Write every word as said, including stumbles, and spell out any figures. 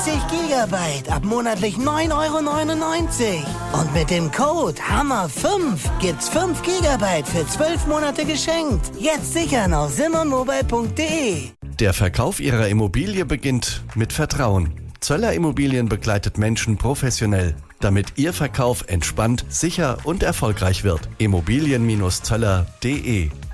dreißig Gigabyte ab monatlich neun Euro neunundneunzig. Und mit dem Code Hammer fünf gibt's fünf Gigabyte für zwölf Monate geschenkt. Jetzt sichern auf simon-mobile punkt de. Der Verkauf Ihrer Immobilie beginnt mit Vertrauen. Zöller Immobilien begleitet Menschen professionell, damit Ihr Verkauf entspannt, sicher und erfolgreich wird. immobilien Bindestrich zöller punkt de